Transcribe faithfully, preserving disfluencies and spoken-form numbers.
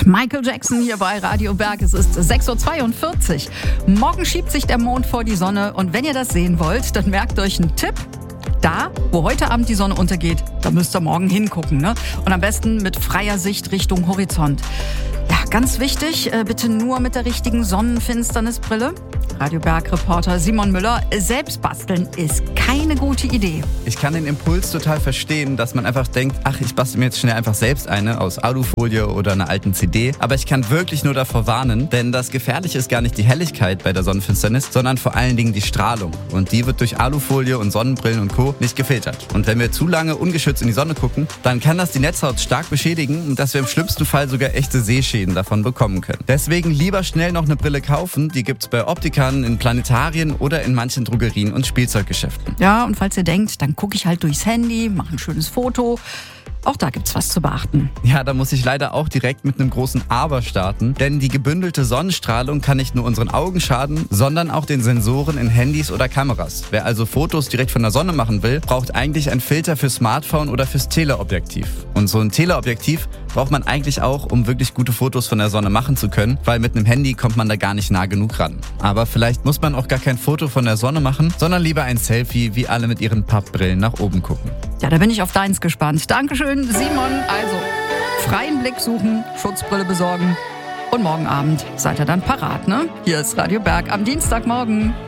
Michael Jackson hier bei Radio Berg. Es ist sechs Uhr zweiundvierzig. Morgen schiebt sich der Mond vor die Sonne. Und wenn ihr das sehen wollt, dann merkt euch einen Tipp. Da, wo heute Abend die Sonne untergeht, da müsst ihr morgen hingucken, ne? Und am besten mit freier Sicht Richtung Horizont. Ja, ganz wichtig, bitte nur mit der richtigen Sonnenfinsternisbrille. Radio Berg-Reporter Simon Müller, selbst basteln ist keine gute Idee. Ich kann den Impuls total verstehen, dass man einfach denkt, ach, ich bastel mir jetzt schnell einfach selbst eine aus Alufolie oder einer alten C D. Aber ich kann wirklich nur davor warnen, denn das Gefährliche ist gar nicht die Helligkeit bei der Sonnenfinsternis, sondern vor allen Dingen die Strahlung. Und die wird durch Alufolie und Sonnenbrillen und Co. nicht gefiltert. Und wenn wir zu lange ungeschützt in die Sonne gucken, dann kann das die Netzhaut stark beschädigen und dass wir im schlimmsten Fall sogar echte Sehschäden davon bekommen können. Deswegen lieber schnell noch eine Brille kaufen. Die gibt's bei Optikern, in Planetarien oder in manchen Drogerien und Spielzeuggeschäften. Ja, und falls ihr denkt, dann gucke ich halt durchs Handy, mache ein schönes Foto. Auch da gibt's was zu beachten. Ja, da muss ich leider auch direkt mit einem großen Aber starten, denn die gebündelte Sonnenstrahlung kann nicht nur unseren Augen schaden, sondern auch den Sensoren in Handys oder Kameras. Wer also Fotos direkt von der Sonne machen will, braucht eigentlich ein Filter für Smartphone oder fürs Teleobjektiv. Und so ein Teleobjektiv braucht man eigentlich auch, um wirklich gute Fotos von der Sonne machen zu können, weil mit einem Handy kommt man da gar nicht nah genug ran. Aber vielleicht muss man auch gar kein Foto von der Sonne machen, sondern lieber ein Selfie, wie alle mit ihren Pappbrillen nach oben gucken. Ja, da bin ich auf deins gespannt. Dankeschön, Simon. Also, freien Blick suchen, Schutzbrille besorgen und morgen Abend seid ihr dann parat, ne? Hier ist Radio Berg am Dienstagmorgen.